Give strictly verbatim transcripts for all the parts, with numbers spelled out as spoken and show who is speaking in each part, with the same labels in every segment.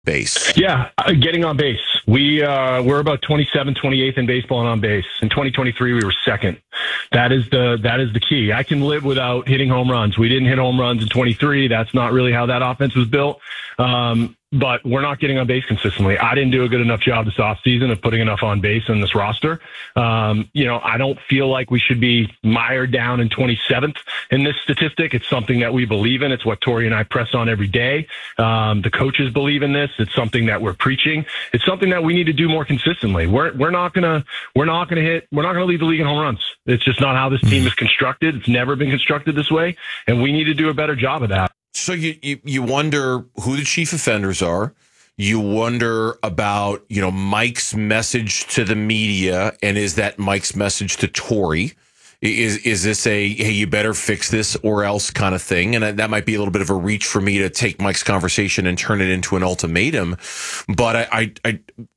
Speaker 1: base.
Speaker 2: Yeah, uh, getting on base. We, uh, we're about twenty-seventh, twenty-eighth in baseball and on base. In twenty twenty-three, we were second. That is the that is the key. I can live without hitting home runs. We didn't hit home runs in twenty-three. That's not really how that offense was built. Um, but we're not getting on base consistently. I didn't do a good enough job this offseason of putting enough on base in this roster. Um, you know, I don't feel like we should be mired down in twenty-seventh in this statistic. It's something that we believe in. It's what Tori and I press on every day. Um, the coaches believe in this. It's something that we're preaching. It's something that we need to do more consistently. We're we're not gonna we're not gonna hit we're not gonna lead the league in home runs. It's just not how this team is constructed. It's never been constructed this way, and we need to do a better job of that.
Speaker 1: So you, you, you wonder who the chief offenders are. You wonder about, you know, Mike's message to the media, and is that Mike's message to Tori? Is is this a, hey, you better fix this or else kind of thing? And that might be a little bit of a reach for me to take Mike's conversation and turn it into an ultimatum. But I, I, I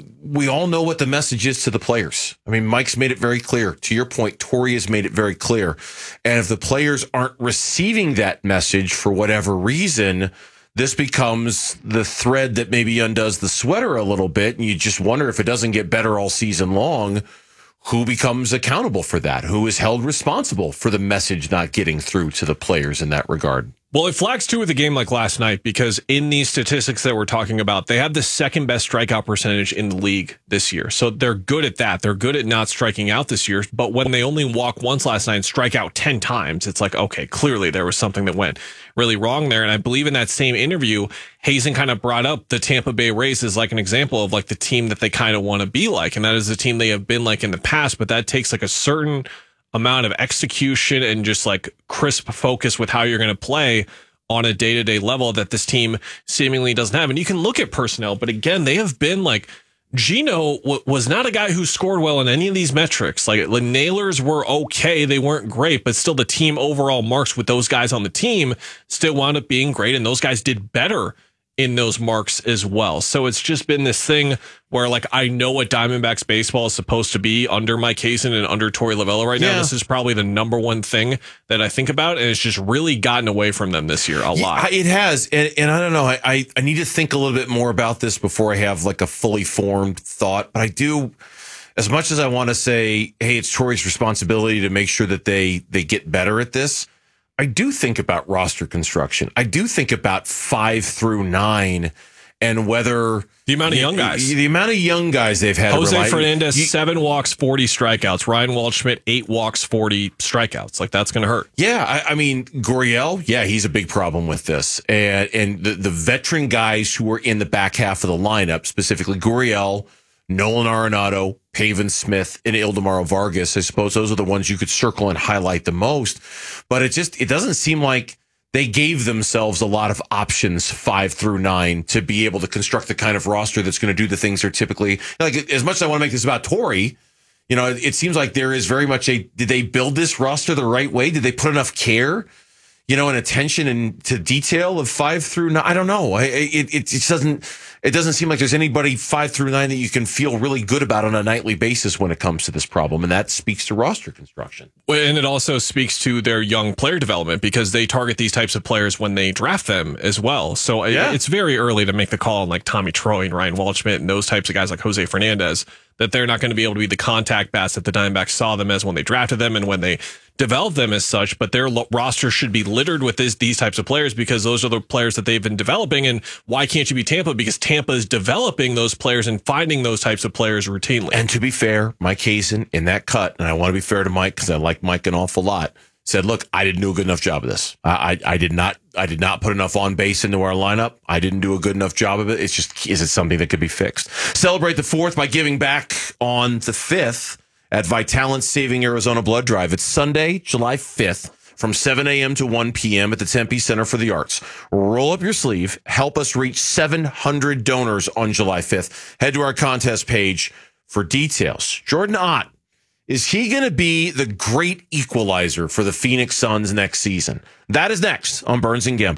Speaker 1: we all know what the message is to the players. I mean, Mike's made it very clear. To your point, Tori has made it very clear. And if the players aren't receiving that message for whatever reason, this becomes the thread that maybe undoes the sweater a little bit. And you just wonder, if it doesn't get better all season long, who becomes accountable for that? Who is held responsible for the message not getting through to the players in that regard?
Speaker 3: Well, it flags too with a game like last night, because in these statistics that we're talking about, they have the second best strikeout percentage in the league this year. So they're good at that. They're good at not striking out this year. But when they only walk once last night and strike out ten times, it's like, okay, clearly there was something that went really wrong there. And I believe in that same interview, Hazen kind of brought up the Tampa Bay Rays as like an example of like the team that they kind of want to be like. And that is the team they have been like in the past, but that takes like a certain amount of execution and just like crisp focus with how you're going to play on a day-to-day level that this team seemingly doesn't have. And you can look at personnel, but again, they have been like, Gino w- was not a guy who scored well in any of these metrics. Like the Nailers were okay. They weren't great, but still the team overall marks with those guys on the team still wound up being great. And those guys did better in those marks as well. So it's just been this thing where, like, I know what Diamondbacks baseball is supposed to be under Mike Hazen and under Torey Lovullo right now. Yeah. This is probably the number one thing that I think about, and it's just really gotten away from them this year a lot.
Speaker 1: Yeah, it has, and, and I don't know, I, I, I need to think a little bit more about this before I have, like, a fully formed thought, but I do, as much as I want to say, hey, it's Torey's responsibility to make sure that they, they get better at this, I do think about roster construction. I do think about five through nine and whether
Speaker 3: the amount of young guys,
Speaker 1: the, the amount of young guys they've had.
Speaker 3: Jose Fernandez, you, seven walks, forty strikeouts. Ryan Waldschmidt, eight walks, forty strikeouts. Like, that's going to hurt.
Speaker 1: Yeah. I, I mean, Gurriel, yeah, he's a big problem with this. And, and the, the veteran guys who are in the back half of the lineup, specifically Gurriel, Nolan Arenado, Pavin Smith, and Ildemaro Vargas. I suppose those are the ones you could circle and highlight the most. But it just, it doesn't seem like they gave themselves a lot of options five through nine to be able to construct the kind of roster that's going to do the things they're typically, like, as much as I want to make this about Torey, you know, it, it seems like there is very much a, did they build this roster the right way? Did they put enough care, you know, and attention and to detail of five through nine? I don't know. I, it, it just doesn't, it doesn't seem like there's anybody five through nine that you can feel really good about on a nightly basis when it comes to this problem. And that speaks to roster construction.
Speaker 3: Well, and it also speaks to their young player development, because they target these types of players when they draft them as well. So yeah. It's very early to make the call on like Tommy Troy and Ryan Waldschmidt and those types of guys like Jose Fernandez, that they're not going to be able to be the contact bats that the Diamondbacks saw them as when they drafted them and when they developed them as such. But their lo- roster should be littered with this, these types of players, because those are the players that they've been developing. And why can't you be Tampa? Because Tampa is developing those players and finding those types of players routinely.
Speaker 1: And to be fair, Mike Hazen in that cut, and I want to be fair to Mike because I like Mike an awful lot, said, look, I didn't do a good enough job of this. I, I, I did not I did not put enough on base into our lineup. I didn't do a good enough job of it. It's just, is it something that could be fixed? Celebrate the fourth by giving back on the fifth at Vitalant Saving Arizona Blood Drive. It's Sunday, July fifth from seven a.m. to one p.m. at the Tempe Center for the Arts. Roll up your sleeve. Help us reach seven hundred donors on July fifth. Head to our contest page for details. Jordan Ott, is he going to be the great equalizer for the Phoenix Suns next season? That is next on Burns and Gambo.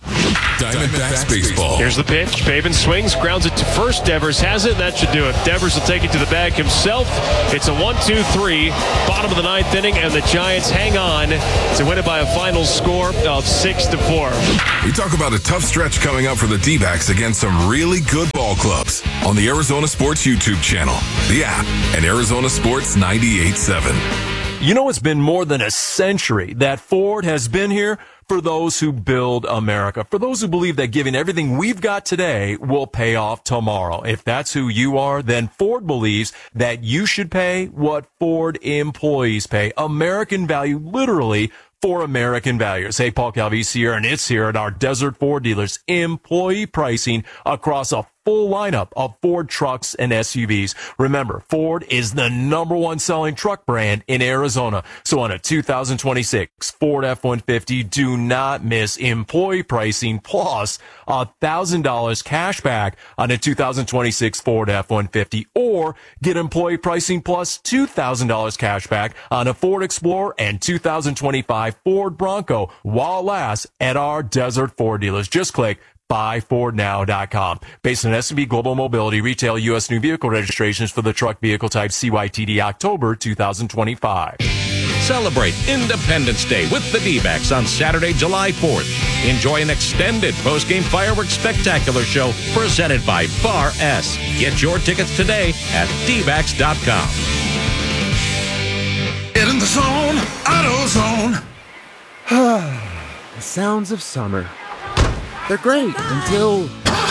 Speaker 4: Diamondbacks baseball.
Speaker 5: Here's the pitch. Pavin swings, grounds it to first. Devers has it. That should do it. Devers will take it to the bag himself. It's a one two three, bottom of the ninth inning, and the Giants hang on to win it by a final score of six to four.
Speaker 4: We talk about a tough stretch coming up for the D-backs against some really good ball clubs on the Arizona Sports YouTube channel, the app, and Arizona Sports ninety-eight point seven.
Speaker 6: You know, it's been more than a century that Ford has been here for those who build America, for those who believe that giving everything we've got today will pay off tomorrow. If that's who you are, then Ford believes that you should pay what Ford employees pay. American value, literally, for American values. Hey, Paul Calvisi here, and it's here at our Desert Ford dealers. Employee pricing across a full lineup of Ford trucks and S U Vs. Remember, Ford is the number one selling truck brand in Arizona. So on a two thousand twenty-six Ford F one fifty, do not miss employee pricing plus one thousand dollars cash back on a two thousand twenty-six Ford F one fifty, or get employee pricing plus two thousand dollars cash back on a Ford Explorer and two thousand twenty-five Ford Bronco while it lasts at our Desert Ford dealers. Just click buy ford now dot com. Based on S and P Global Mobility, retail U S new vehicle registrations for the truck vehicle type C Y T D October two thousand twenty-five.
Speaker 7: Celebrate Independence Day with the D-backs on Saturday, July fourth. Enjoy an extended post-game fireworks spectacular show presented by Bar S. Get your tickets today at d backs dot com.
Speaker 4: Get in the zone, AutoZone.
Speaker 8: The sounds of summer. They're great until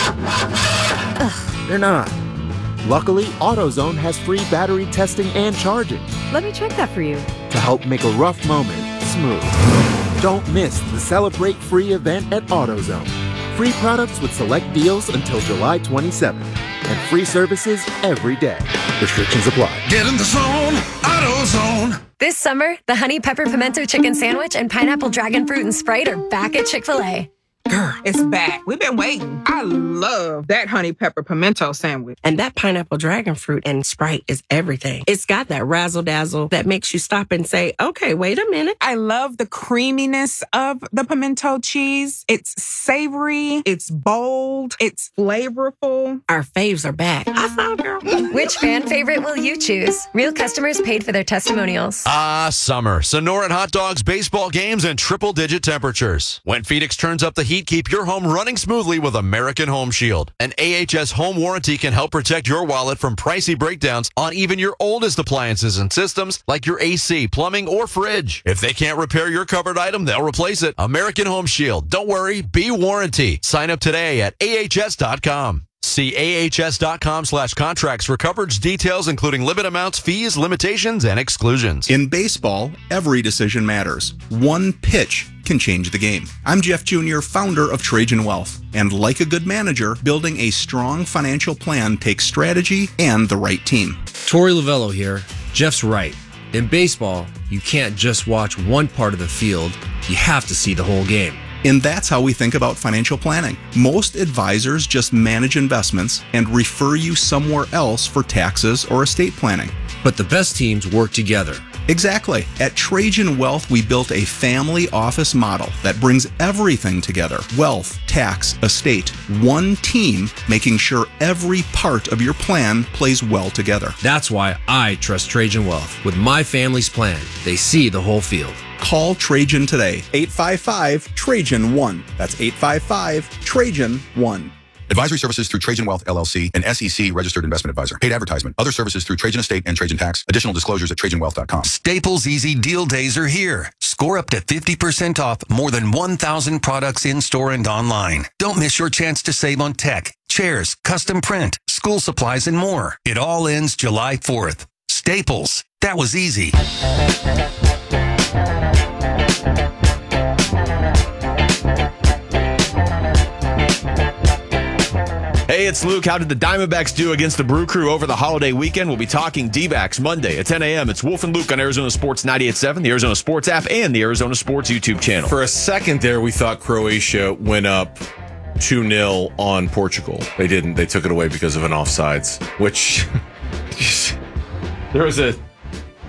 Speaker 8: Ugh, they're not. Luckily, AutoZone has free battery testing and charging
Speaker 9: Let me check that for you.
Speaker 8: to help make a rough moment smooth. Don't miss the Celebrate Free event at AutoZone. Free products with select deals until July twenty-seventh. And free services every day. Restrictions apply.
Speaker 4: Get in the zone, AutoZone.
Speaker 9: This summer, the Honey Pepper Pimento Chicken Sandwich and Pineapple Dragon Fruit and Sprite are back at Chick-fil-A.
Speaker 10: Girl, it's back. We've been waiting. I love that honey pepper pimento sandwich.
Speaker 11: And that pineapple dragon fruit and Sprite is everything. It's got that razzle dazzle that makes you stop and say, okay, wait a minute.
Speaker 10: I love the creaminess of the pimento cheese. It's savory. It's bold. It's flavorful.
Speaker 11: Our faves are back. I found her.
Speaker 9: Which fan favorite will you choose? Real customers paid for their testimonials.
Speaker 12: Ah, summer. Sonoran hot dogs, baseball games, and triple-digit temperatures. When Phoenix turns up the heat, keep your home running smoothly with American Home Shield. An A H S home warranty can help protect your wallet from pricey breakdowns on even your oldest appliances and systems like your A C, plumbing, or fridge. If they can't repair your covered item, they'll replace it. American Home Shield. Don't worry, be warranty. Sign up today at A H S dot com. See A H S dot com slash contracts for coverage details, including limit amounts, fees, limitations, and exclusions.
Speaker 13: In baseball, every decision matters. One pitch can change the game. I'm Jeff Junior, founder of Trajan Wealth. And like a good manager, building a strong financial plan takes strategy and the right team.
Speaker 14: Torey Lavello here. Jeff's right. In baseball, you can't just watch one part of the field. You have to see the whole game.
Speaker 13: And that's how we think about financial planning. Most advisors just manage investments and refer you somewhere else for taxes or estate planning.
Speaker 14: But the best teams work together.
Speaker 13: Exactly. At Trajan Wealth, we built a family office model that brings everything together. Wealth, tax, estate, one team, making sure every part of your plan plays well together.
Speaker 14: That's why I trust Trajan Wealth. With my family's plan, they see the whole field.
Speaker 13: Call Trajan today. eight five five, Trajan one. That's eight five five, Trajan one.
Speaker 15: Advisory services through Trajan Wealth, L L C, an S E C registered investment advisor. Paid advertisement. Other services through Trajan Estate and Trajan Tax. Additional disclosures at trajan wealth dot com.
Speaker 16: Staples Easy Deal Days are here. Score up to fifty percent off more than one thousand products in-store and online. Don't miss your chance to save on tech, chairs, custom print, school supplies, and more. It all ends July fourth. Staples. That was easy.
Speaker 17: Hey, it's Luke. How did the Diamondbacks do against the Brew Crew over the holiday weekend? We'll be talking D-backs Monday at ten a.m. It's Wolf and Luke on Arizona Sports ninety-eight point seven, the Arizona Sports app, and the Arizona Sports YouTube channel.
Speaker 1: For a second there, we thought Croatia went up two nil on Portugal. They didn't. They took it away because of an offsides, which there was a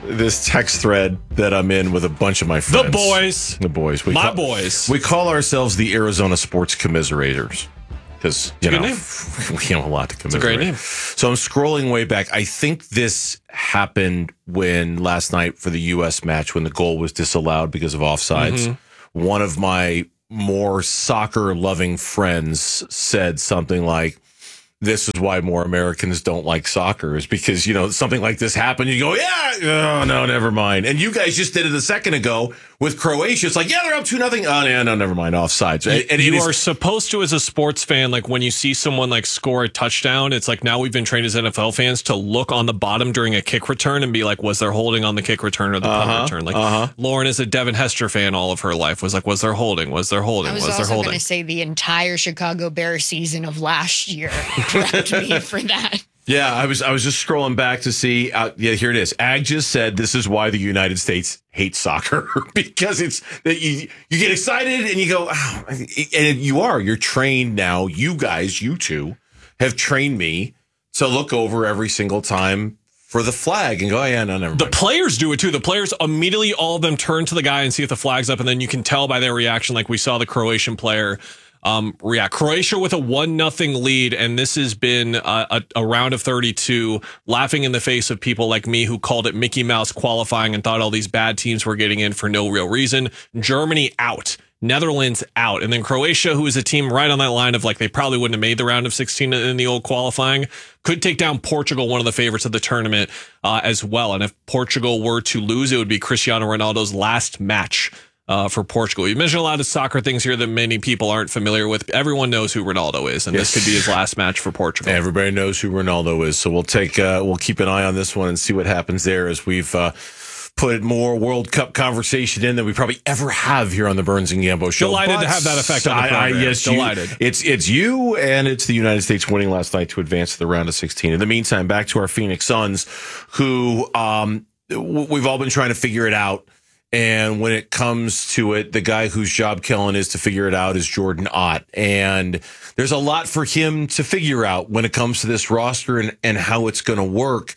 Speaker 1: this text thread that I'm in with a bunch of my friends.
Speaker 3: The boys.
Speaker 1: The boys. We
Speaker 3: My
Speaker 1: call,
Speaker 3: boys.
Speaker 1: We call ourselves the Arizona Sports Commiserators because, you
Speaker 3: It's a
Speaker 1: know,
Speaker 3: good
Speaker 1: we have a lot to
Speaker 3: It's a
Speaker 1: commiserate.
Speaker 3: great name.
Speaker 1: So I'm scrolling way back. I think this happened when last night for the U S match when the goal was disallowed because of offsides.
Speaker 3: Mm-hmm.
Speaker 1: One of my more soccer-loving friends said something like, this is why more Americans don't like soccer is because, you know, something like this happened. You go, yeah, oh, no, never mind. And you guys just did it a second ago with Croatia. It's like, yeah, they're up two nothing. Oh, yeah, no, never mind. Offsides.
Speaker 3: You,
Speaker 1: and
Speaker 3: you
Speaker 1: it is,
Speaker 3: are supposed to, as a sports fan, like when you see someone like score a touchdown, it's like now we've been trained as N F L fans to look on the bottom during a kick return and be like, was there holding on the kick return or the punt
Speaker 1: Uh-huh,
Speaker 3: return? Like
Speaker 1: uh-huh.
Speaker 3: Lauren is a Devin Hester fan all of her life. Was like, was there holding? Was there holding?
Speaker 18: I was,
Speaker 3: was there
Speaker 18: also
Speaker 3: holding?
Speaker 18: going to say the entire Chicago Bears season of last year prepped me for that.
Speaker 1: Yeah, I was I was just scrolling back to see. Uh, yeah, here it is. Ag just said this is why the United States hates soccer because it's that you you get excited and you go, oh, and you are you're trained now. You guys, you two, have trained me to look over every single time for the flag and go, oh, yeah, no, never mind.
Speaker 3: The players do it too. The players immediately, all of them turn to the guy and see if the flag's up, and then you can tell by their reaction, like we saw the Croatian player um, react. Croatia with a one nothing lead, and this has been a, a, a round of thirty-two, laughing in the face of people like me who called it Mickey Mouse qualifying and thought all these bad teams were getting in for no real reason. Germany out. Netherlands out. And then Croatia, who is a team right on that line of like they probably wouldn't have made the round of sixteen in the old qualifying, could take down Portugal, one of the favorites of the tournament uh, as well. And if Portugal were to lose, it would be Cristiano Ronaldo's last match uh, for Portugal. You mentioned a lot of soccer things here that many people aren't familiar with. Everyone knows who Ronaldo is, and
Speaker 1: Yes.
Speaker 3: this could be his last match for Portugal.
Speaker 1: Everybody knows who Ronaldo is, so we'll take uh, we'll keep an eye on this one and see what happens there as we've uh, put more World Cup conversation in than we probably ever have here on the Burns and Gambo show.
Speaker 3: Delighted
Speaker 1: But
Speaker 3: to have that effect on the
Speaker 1: I- I-
Speaker 3: program.
Speaker 1: yes, you-
Speaker 3: Delighted.
Speaker 1: it's it's you and it's the United States winning last night to advance to the round of sixteen. In the meantime, back to our Phoenix Suns, who um, w- we've all been trying to figure it out. And when it comes to it, the guy whose job Kellen is to figure it out is Jordan Ott. And there's a lot for him to figure out when it comes to this roster and, and how it's going to work.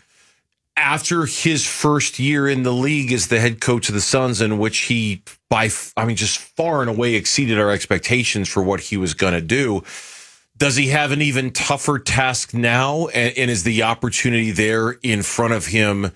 Speaker 1: After his first year in the league as the head coach of the Suns, in which he, by, I mean, just far and away exceeded our expectations for what he was going to do, does he have an even tougher task now? And, and is the opportunity there in front of him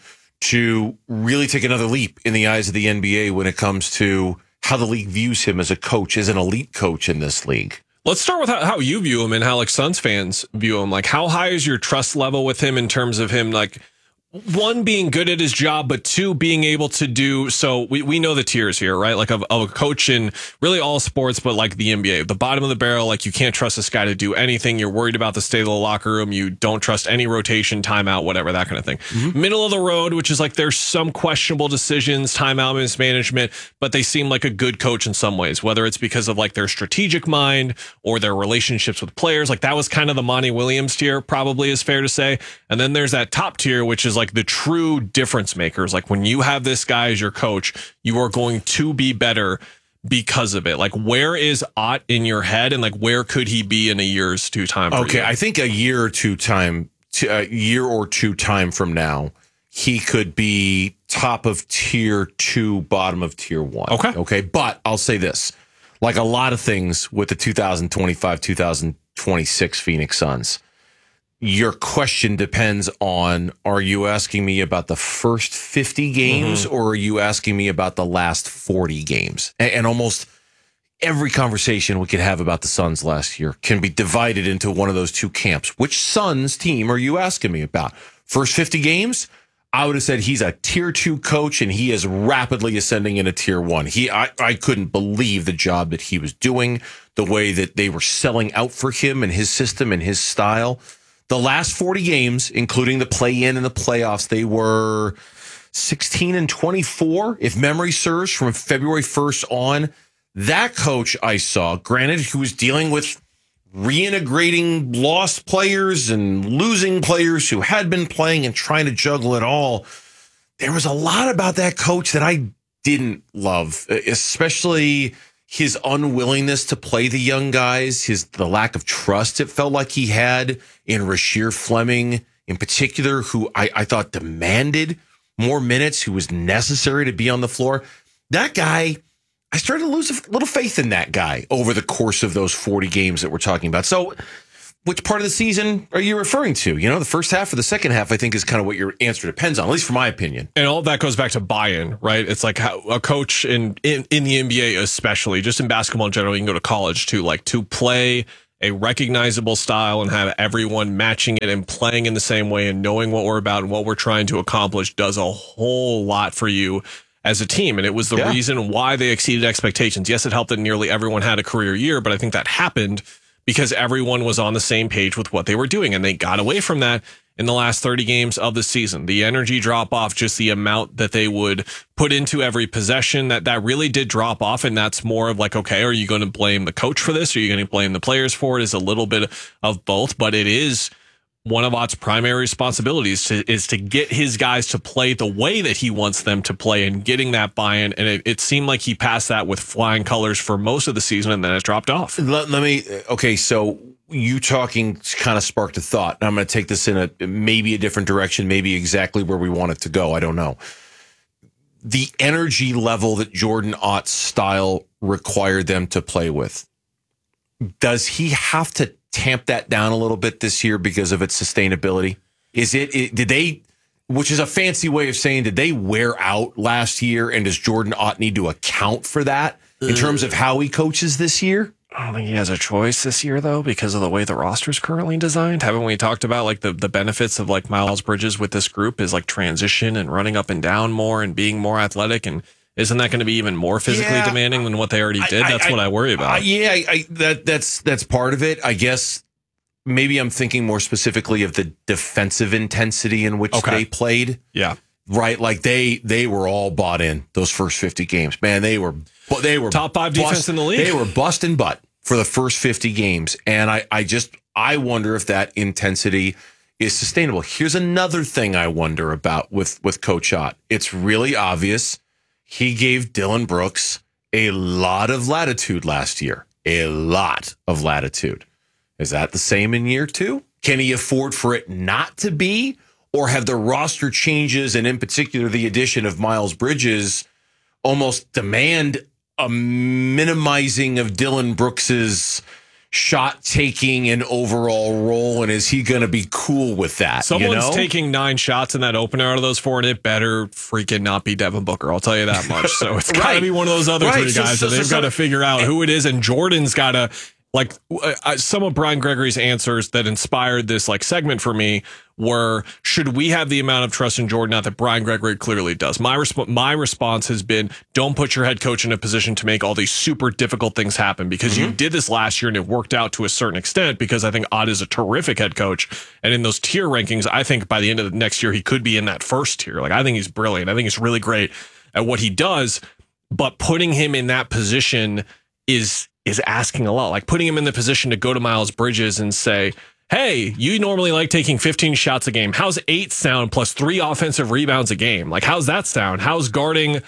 Speaker 1: to really take another leap in the eyes of the N B A when it comes to how the league views him as a coach, as an elite coach in this league?
Speaker 3: Let's start with how, how you view him and how like Suns fans view him. Like, how high is your trust level with him in terms of him, like, one, being good at his job, but two, being able to do so. We, we know the tiers here, right? Like of, of a coach in really all sports, but like the N B A, the bottom of the barrel, like you can't trust this guy to do anything. You're worried about the state of the locker room. You don't trust any rotation, timeout, whatever, that kind of thing. Mm-hmm. Middle of the road, which is like there's some questionable decisions, timeout mismanagement, but they seem like a good coach in some ways, whether it's because of like their strategic mind or their relationships with players. Like that was kind of the Monty Williams tier, probably is fair to say. And then there's that top tier, which is like the true difference makers. Like when you have this guy as your coach, you are going to be better because of it. Like where is Ott in your head, and like where could he be in a year's two time?
Speaker 1: Okay, I think a year or two time, a year or two time from now, he could be top of tier two, bottom of tier one.
Speaker 3: Okay,
Speaker 1: okay, but I'll say this: like a lot of things with the two thousand twenty-five, two thousand twenty-six Phoenix Suns, your question depends on, are you asking me about the first fifty games mm-hmm. or are you asking me about the last forty games? And, and almost every conversation we could have about the Suns last year can be divided into one of those two camps. Which Suns team are you asking me about? First fifty games? I would have said he's a tier two coach and he is rapidly ascending into tier one. He, I, I couldn't believe the job that he was doing, the way that they were selling out for him and his system and his style. The last forty games, including the play-in and the playoffs, they were sixteen and twenty-four, if memory serves, from February first on. That coach I saw, granted, who was dealing with reintegrating lost players and losing players who had been playing and trying to juggle it all. There was a lot about that coach that I didn't love, especially his unwillingness to play the young guys, his the lack of trust it felt like he had in Rasheer Fleming in particular, who I, I thought demanded more minutes, who was necessary to be on the floor. That guy, I started to lose a little faith in that guy over the course of those forty games that we're talking about. So which part of the season are you referring to? You know, the first half or the second half, I think, is kind of what your answer depends on, at least from my opinion.
Speaker 3: And all of that goes back to buy-in, right? It's like how a coach in, in, in the N B A especially, just in basketball in general, you can go to college too, like to play a recognizable style and have everyone matching it and playing in the same way and knowing what we're about and what we're trying to accomplish does a whole lot for you as a team. And it was the yeah. reason why they exceeded expectations. Yes, it helped that nearly everyone had a career year, but I think that happened because everyone was on the same page with what they were doing. And they got away from that in the last thirty games of the season. The energy drop off, just the amount that they would put into every possession, that that really did drop off. And that's more of like, okay, are you going to blame the coach for this? Are you going to blame the players for it? Is a little bit of both, but it is one of Ott's primary responsibilities to, is to get his guys to play the way that he wants them to play and getting that buy-in. And it, it seemed like he passed that with flying colors for most of the season, and then it dropped off.
Speaker 1: Let, let me, okay, so you talking kind of sparked a thought. I'm going to take this in a maybe a different direction, maybe exactly where we want it to go. I don't know. The energy level that Jordan Ott's style required them to play with, does he have to tamp that down a little bit this year because of its sustainability? Is it, it did they, which is a fancy way of saying, did they wear out last year, and does Jordan Ott need to account for that in terms of how he coaches this year?
Speaker 3: I don't think he has a choice this year, though, because of the way the roster is currently designed. Haven't we talked about like the, the benefits of like Miles Bridges with this group is like transition and running up and down more and being more athletic? And isn't that going to be even more physically yeah, demanding than what they already did? I, that's I, what I worry about.
Speaker 1: I, yeah, I, I, that that's that's part of it. I guess maybe I'm thinking more specifically of the defensive intensity in which okay. they played.
Speaker 3: Yeah,
Speaker 1: right. Like they they were all bought in those first fifty games. Man, they were they were
Speaker 3: top five defense bust, in the league.
Speaker 1: They were busting butt for the first fifty games, and I I just I wonder if that intensity is sustainable. Here's another thing I wonder about with with Coach Ott. It's really obvious. He gave Dillon Brooks a lot of latitude last year, a lot of latitude. Is that the same in year two? Can he afford for it not to be? Or have the roster changes, and in particular the addition of Miles Bridges, almost demand a minimizing of Dillon Brooks's shot taking and overall role, and is he going to be cool with that?
Speaker 3: Someone's
Speaker 1: you know?
Speaker 3: taking nine shots in that opener out of those four, and it better freaking not be Devin Booker. I'll tell you that much. So it's got to
Speaker 1: right.
Speaker 3: be one of those other
Speaker 1: right.
Speaker 3: three guys so, so, that they've so, got to figure out who it is, and Jordan's got to. Like uh, some of Brian Gregory's answers that inspired this like segment for me were, should we have the amount of trust in Jordan? Not that Brian Gregory clearly does. My resp- my response has been, don't put your head coach in a position to make all these super difficult things happen, because mm-hmm. you did this last year and it worked out to a certain extent, because I think Ott is a terrific head coach. And in those tier rankings, I think by the end of the next year, he could be in that first tier. Like, I think he's brilliant. I think he's really great at what he does, but putting him in that position is is asking a lot. Like putting him in the position to go to Miles Bridges and say, hey, you normally like taking fifteen shots a game. How's eight sound plus three offensive rebounds a game? Like, how's that sound? How's guarding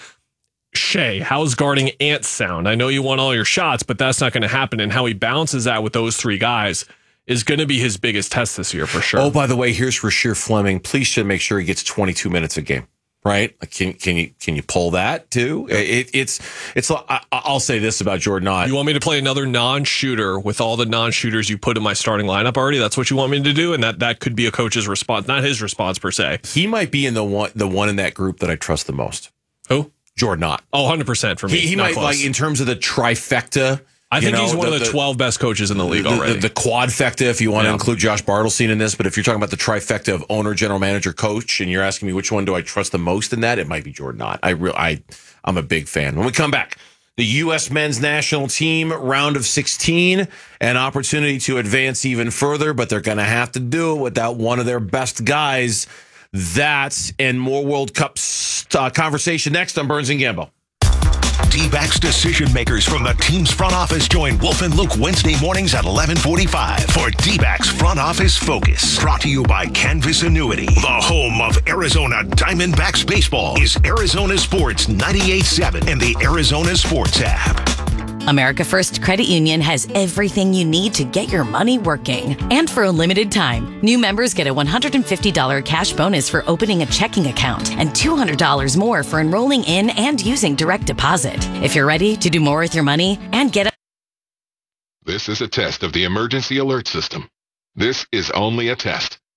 Speaker 3: Shea? How's guarding Ant sound? I know you want all your shots, but that's not going to happen. And how he balances that with those three guys is going to be his biggest test this year for sure.
Speaker 1: Oh, by the way, here's Rasheer Fleming. Please should make sure he gets twenty-two minutes a game. Right? Can can you can you pull that too? It, it's it's. I, I'll say this about Jordan Ott.
Speaker 3: You want me to play another non-shooter with all the non-shooters you put in my starting lineup already? That's what you want me to do, and that that could be a coach's response, not his response per se.
Speaker 1: He might be in the one the one in that group that I trust the most.
Speaker 3: Who?
Speaker 1: Jordan Ott.
Speaker 3: Oh, one hundred percent for me.
Speaker 1: He, he might close. Like in terms of the trifecta.
Speaker 3: I think
Speaker 1: you know,
Speaker 3: he's one
Speaker 1: the,
Speaker 3: of the, the twelve best coaches in the league
Speaker 1: the,
Speaker 3: already.
Speaker 1: The, the quadfecta, if you want yeah. to include Josh Bartelstein in this, but if you're talking about the trifecta of owner, general manager, coach, and you're asking me which one do I trust the most in that, it might be Jordan Ott. I real I I'm a big fan. When we come back, the U S men's national team round of sixteen, an opportunity to advance even further, but they're going to have to do it without one of their best guys. That and more World Cup uh, conversation next on Burns and Gambo.
Speaker 19: D-backs decision makers from the team's front office join Wolf and Luke Wednesday mornings at eleven forty-five for D-backs Front Office Focus. Brought to you by Canvas Annuity. The home of Arizona Diamondbacks baseball is Arizona Sports ninety-eight point seven and the Arizona Sports app.
Speaker 20: America First Credit Union has everything you need to get your money working. And for a limited time, new members get a one hundred fifty dollars cash bonus for opening a checking account and two hundred dollars more for enrolling in and using direct deposit. If you're ready to do more with your money and get a
Speaker 21: This is a test of the emergency alert system. This is only a test.